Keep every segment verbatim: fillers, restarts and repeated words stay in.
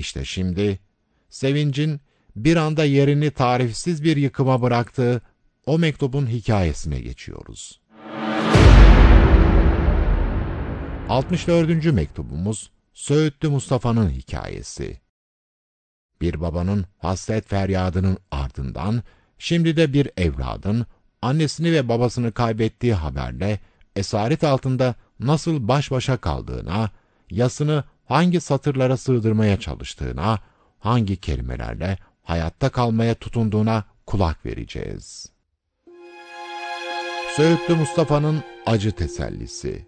İşte şimdi, sevincin bir anda yerini tarifsiz bir yıkıma bıraktığı o mektubun hikayesine geçiyoruz. altmış dördüncü mektubumuz, Söğütlü Mustafa'nın hikayesi. Bir babanın hasret feryadının ardından, şimdi de bir evladın, annesini ve babasını kaybettiği haberle, esaret altında nasıl baş başa kaldığına, yasını hangi satırlara sığdırmaya çalıştığına, hangi kelimelerle hayatta kalmaya tutunduğuna kulak vereceğiz. Söğütlü Mustafa'nın acı tesellisi.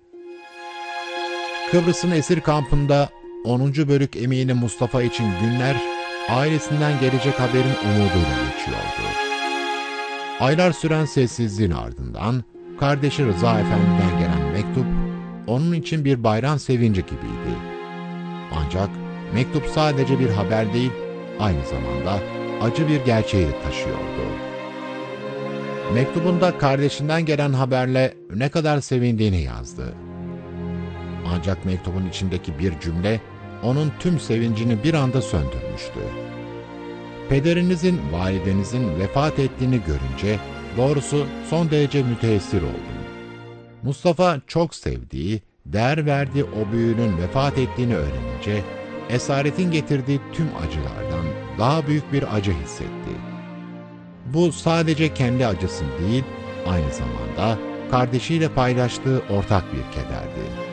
Kıbrıs'ın esir kampında onuncu bölük emini Mustafa için günler, ailesinden gelecek haberin umuduyla geçiyordu. Aylar süren sessizliğin ardından, kardeşi Rıza Efendi'den gelen mektup, onun için bir bayram sevinci gibiydi. Ancak mektup sadece bir haber değil, aynı zamanda acı bir gerçeği taşıyordu. Mektubunda kardeşinden gelen haberle ne kadar sevindiğini yazdı. Ancak mektubun içindeki bir cümle, onun tüm sevincini bir anda söndürmüştü. Pederinizin, validenizin vefat ettiğini görünce, doğrusu son derece müteessir oldum. Mustafa çok sevdiği, değer verdiği o büyüğünün vefat ettiğini öğrenince, esaretin getirdiği tüm acılardan daha büyük bir acı hissetti. Bu sadece kendi acısı değil, aynı zamanda kardeşiyle paylaştığı ortak bir kederdi.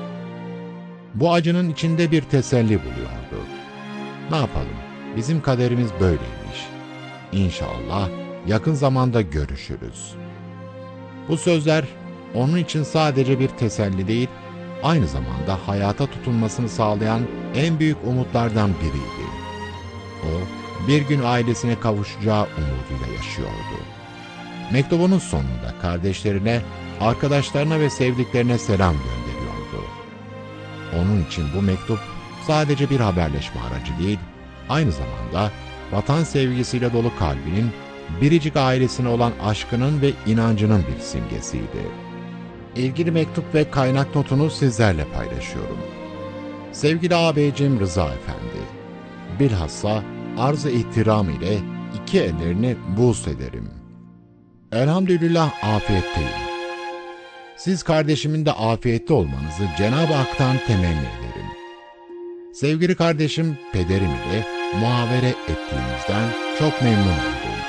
Bu acının içinde bir teselli buluyordu. Ne yapalım, bizim kaderimiz böyleymiş. İnşallah yakın zamanda görüşürüz. Bu sözler onun için sadece bir teselli değil, aynı zamanda hayata tutunmasını sağlayan en büyük umutlardan biriydi. O, bir gün ailesine kavuşacağı umuduyla yaşıyordu. Mektubunun sonunda kardeşlerine, arkadaşlarına ve sevdiklerine selam gönderiyordu. Onun için bu mektup sadece bir haberleşme aracı değil, aynı zamanda vatan sevgisiyle dolu kalbinin, biricik ailesine olan aşkının ve inancının bir simgesiydi. İlgili mektup ve kaynak notunu sizlerle paylaşıyorum. Sevgili ağabeyciğim Rıza Efendi, bilhassa arz-ı ihtiram ile iki ellerini buğz ederim. Elhamdülillah afiyetteyim. Siz kardeşimin de afiyette olmanızı Cenab-ı Hak'tan temenni ederim. Sevgili kardeşim, pederim ile muhavere ettiğimizden çok memnun oldum.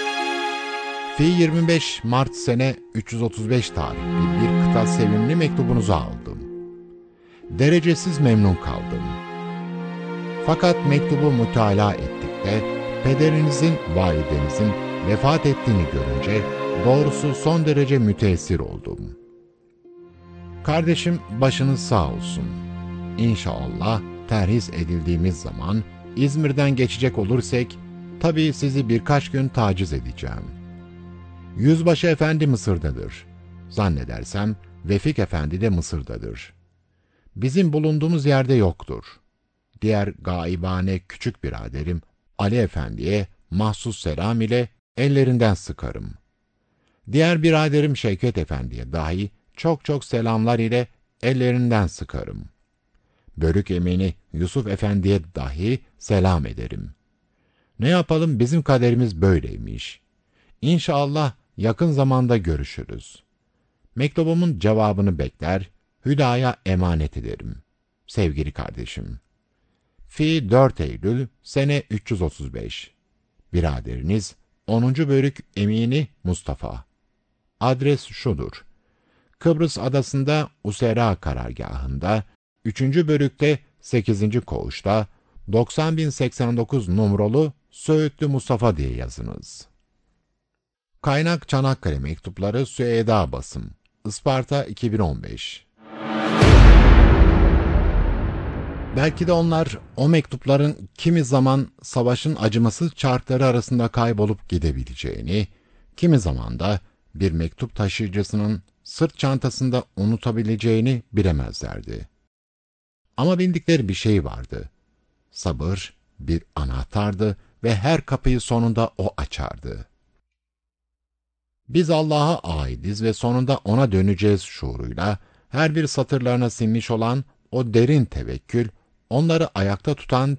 Fi yirmi beş Mart sene üç yüz otuz beş tarihli bir kıta sevimli mektubunuzu aldım. Derecesiz memnun kaldım. Fakat mektubu mütalaa ettik de, pederinizin, validenizin vefat ettiğini görünce, doğrusu son derece müteessir oldum. Kardeşim, başınız sağ olsun. İnşallah terhis edildiğimiz zaman, İzmir'den geçecek olursak, tabii sizi birkaç gün taciz edeceğim. Yüzbaşı Efendi Mısır'dadır. Zannedersem Vefik Efendi de Mısır'dadır. Bizim bulunduğumuz yerde yoktur. Diğer gaibane küçük biraderim Ali Efendi'ye mahsus selam ile ellerinden sıkarım. Diğer biraderim Şevket Efendi'ye dahi çok çok selamlar ile ellerinden sıkarım. Bölük emini Yusuf Efendi'ye dahi selam ederim. Ne yapalım, bizim kaderimiz böyleymiş. İnşallah yakın zamanda görüşürüz. Mektubumun cevabını bekler, Hüda'ya emanet ederim. Sevgili kardeşim. Fi dört Eylül sene üç yüz otuz beş. Biraderiniz onuncu bölük emini Mustafa. Adres şudur: Kıbrıs adasında Usera karargahında, üçüncü bölükte sekizinci koğuşta, doksan bin seksen dokuz numaralı Söğütlü Mustafa diye yazınız. Kaynak Çanakkale Mektupları Süheyda Basım, Isparta iki bin on beş. Belki de onlar o mektupların kimi zaman savaşın acımasız çarkları arasında kaybolup gidebileceğini, kimi zaman da bir mektup taşıyıcısının sırt çantasında unutabileceğini bilemezlerdi. Ama bildikleri bir şey vardı. Sabır bir anahtardı ve her kapıyı sonunda o açardı. Biz Allah'a aidiz ve sonunda ona döneceğiz şuuruyla, her bir satırlarına sinmiş olan o derin tevekkül, onları ayakta tutan